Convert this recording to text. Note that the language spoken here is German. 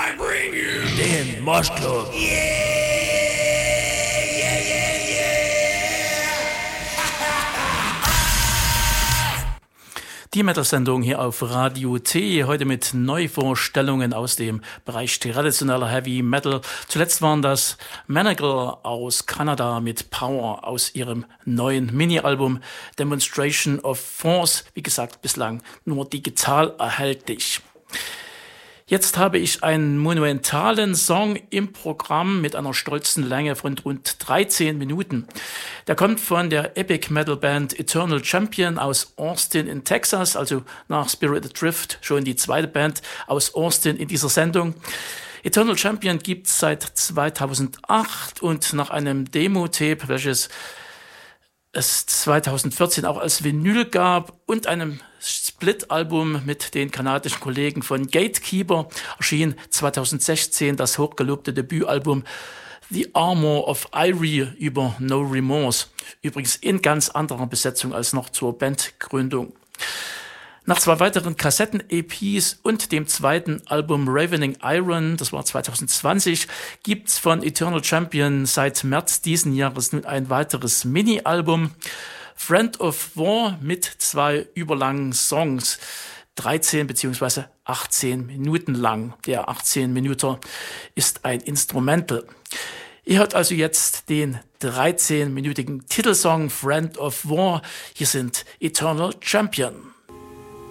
I bring you den Mosh Club. Die Metal-Sendung hier auf Radio T, heute mit Neuvorstellungen aus dem Bereich traditioneller Heavy Metal. Zuletzt waren das Manacle aus Kanada mit Power aus ihrem neuen Mini-Album Demonstration of Force. Wie gesagt, bislang nur digital erhältlich. Jetzt habe ich einen monumentalen Song im Programm mit einer stolzen Länge von rund 13 Minuten. Der kommt von der Epic Metal Band Eternal Champion aus Austin in Texas, also nach Spirit Adrift schon die zweite Band aus Austin in dieser Sendung. Eternal Champion gibt es seit 2008 und nach einem Demo-Tape, welches es 2014 auch als Vinyl gab und einem Split-Album mit den kanadischen Kollegen von Gatekeeper, erschien 2016 das hochgelobte Debütalbum The Armor of Irie über No Remorse. Übrigens in ganz anderer Besetzung als noch zur Bandgründung. Nach 2 weiteren Kassetten-EPs und dem zweiten Album Ravening Iron, das war 2020, gibt's von Eternal Champion seit März diesen Jahres nun ein weiteres Mini-Album, Friend of War, mit 2 überlangen Songs, 13 bzw. 18 Minuten lang. Der 18 Minuten ist ein Instrumental. Ihr hört also jetzt den 13-minütigen Titelsong Friend of War. Hier sind Eternal Champion.